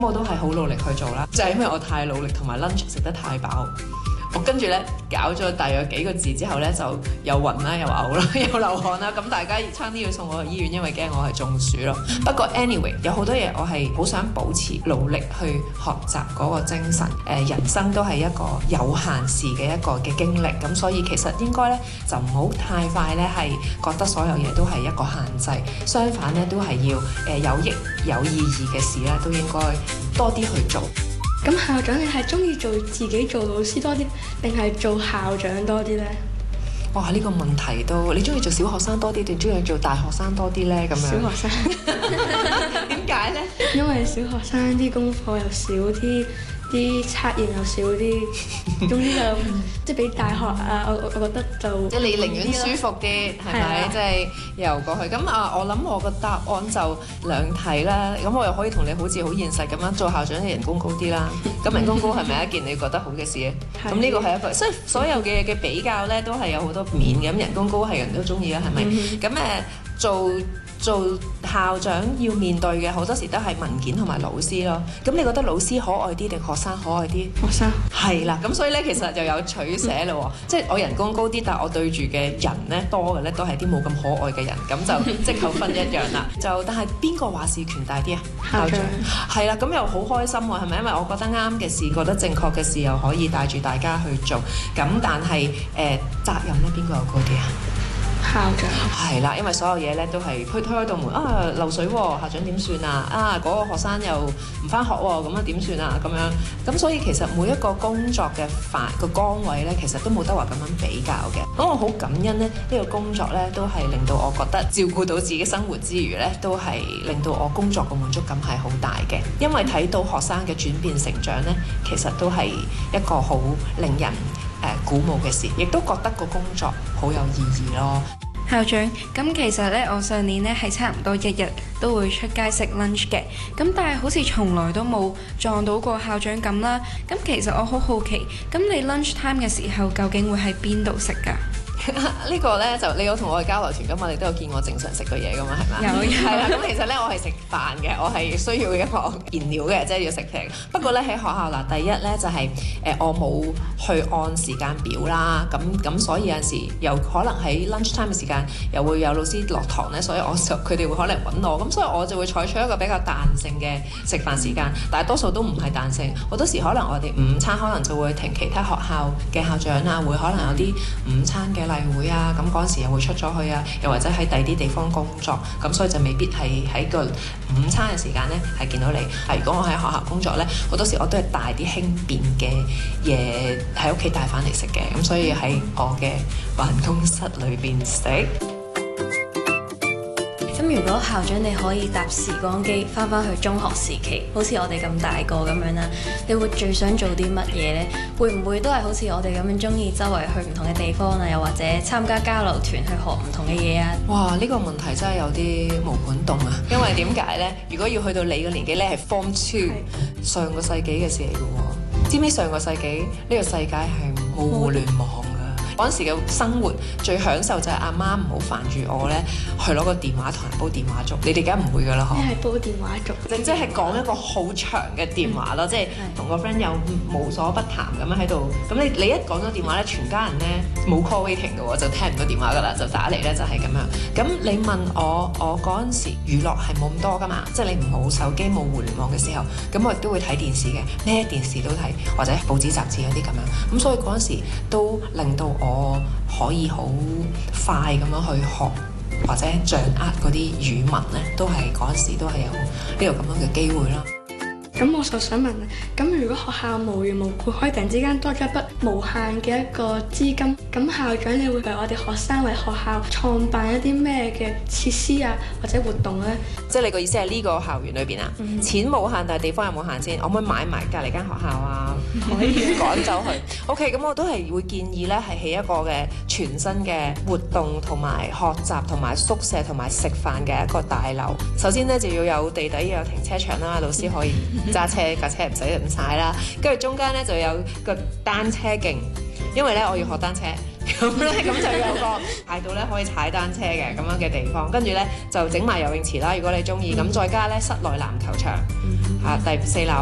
我都係好努力去做啦，就係因為我太努力同埋 lunch 食得太飽。我跟住咧搞咗大約幾個字之後咧，就又暈啦，又嘔啦，又流汗啦。咁大家差啲要送我去醫院，因為驚我係中暑咯。不過 anyway 有好多嘢我係好想保持努力去學習嗰個精神。人生都係一個有限時嘅一個嘅經歷，咁所以其實應該咧就唔好太快咧係覺得所有嘢都係一個限制。相反咧都係要有益有意義嘅事咧，都應該多啲去做。 咁校長你係中意自己做老師多啲，定係做校長多啲呢？ 哇！呢個問題都，你中意做小學生多啲定中意做大學生多啲呢？咁樣小學生點解呢？ 因為小學生啲功課又少啲，啲測驗又少啲，總之就即係比大學啊，我覺得就即係你寧願舒服啲，係咪？即係游過去。咁我諗我個答案就兩題啦。咁我又可以同你好似好現實咁樣做校長，嘅人工高啲啦。咁人工高係咪一件你覺得好嘅事咧？咁呢個係一個，即係所有嘅比較咧，都係有好多面嘅。咁人工高係人都中意啦，係咪？咁做校長要面對嘅好多時都係文件同埋老師咯。咁你覺得老師可愛啲定學生可愛啲？ 學生係啦，咁所以咧其實就有取捨咯。即係我人工高啲，但係我對住嘅人咧多嘅咧都係啲冇咁可愛嘅人，咁就即扣分一樣啦。但係邊個話事權大啲啊？校長係啦，咁又好開心喎，係咪？因為我覺得啱嘅事，覺得正確嘅事又可以帶住大家去做。咁但係責任咧邊個有高啲啊？ 校長係啦，因為所有嘢咧都係推開道門啊，漏水喎，校長點算啊？嗰個學生又唔返學喎，咁啊點算啊？咁樣咁所以其實每一個工作嘅個崗位咧，其實都冇得話咁樣比較嘅。咁我好感恩咧，呢個工作咧都係令到我覺得照顧到自己生活之餘咧，都係令到我工作嘅滿足感係好大嘅。因為睇到學生嘅轉變成長咧，其實都係一個好令人鼓舞嘅事，亦都覺得個工作好有意義咯。 校長，咁其實咧，我上年咧係差唔多日日都會出街食 lunch 嘅，咁但係好似從來都冇撞到過校長咁啦。咁其實我好好奇，咁你 lunch time 嘅時候究竟會喺邊度食㗎？ 呢個咧就你有同我嘅交流團㗎嘛？你都有見我正常食過嘢㗎嘛？係咪？ 有係啦。咁其實咧我係食飯嘅，我係需要一個燃料嘅，即係要食嘅。不過咧喺學校嗱，第一咧就係我冇去按時間表啦。咁所以有陣時又可能喺 lunch time 嘅時間又會有老師落堂咧，所以佢哋會可能揾我。咁所以我就會採取一個比較彈性嘅食飯時間，但係多數都唔係彈性。好多時可能我哋午餐可能就會停其他學校嘅校長啊，會可能有啲午餐嘅例會啊，咁嗰陣時又會出咗去啊，又或者喺第二啲地方工作，咁所以就未必係喺個午餐嘅時間咧係見到你。如果我喺學校工作咧，好多時我都係帶啲輕便嘅嘢喺屋企帶翻嚟食嘅，咁所以喺我嘅辦公室裏邊食。 咁如果校長你可以搭時光機翻去中學時期，好似我哋咁大個咁樣啦，你會最想做啲乜嘢呢？會唔會都係好似我哋咁樣中意周圍去唔同嘅地方啊？又或者參加交流團去學唔同嘅嘢啊？ 哇！呢個問題真係有啲毛管戙啊！因為點解呢？如果要去到你嘅年紀咧，係 Form 2，上個世紀嘅事嚟嘅喎。知唔知上個世紀呢個世界係冇互聯網？嗰陣時嘅生活最享受就係阿媽唔好煩住我咧，去攞個電話同人煲電話粥。你哋梗唔會㗎啦，嗬？ 係煲電話粥， 即係講一個好長嘅電話咯，即係同個 friend 又無所不談咁樣喺度。咁你一講咗電話咧，全家人咧冇 call waiting 嘅喎，就聽唔到電話㗎啦，就打嚟咧就係咁樣。咁你問我嗰陣時娛樂係冇咁多㗎嘛？即係你唔冇手機冇互聯網嘅時候，咁我亦都會睇電視嘅，咩電視都睇，或者報紙雜誌嗰啲咁樣。咁所以嗰陣時都令到我可以好快咁樣去學或者掌握嗰啲語文咧，都係嗰陣時都係有呢個咁樣嘅機會啦。 咁我就想問，咁如果學校無緣無故可以突然之間多咗一筆無限嘅一個資金，咁校長你會為我哋學生為學校創辦一啲咩嘅設施啊，或者活動呢？ 即係你個意思係呢個校園裏邊啊？錢冇限，但係地方有冇限先？我可唔可以買埋隔離間學校啊？可以趕走去。OK， 咁我都係會建議咧，係起一個嘅全新嘅活動同埋學習同埋宿舍同埋食飯嘅一個大樓。首先咧就要有地底要有停車場啦，老師可以揸車架車唔使咁曬啦。跟住中間咧就有個單車徑，因為咧我要學單車。 咁咧咁就有個大到咧可以踩單車嘅咁樣嘅地方，跟住咧就整埋游泳池啦，如果你中意，咁再加咧室內籃球場第4樓。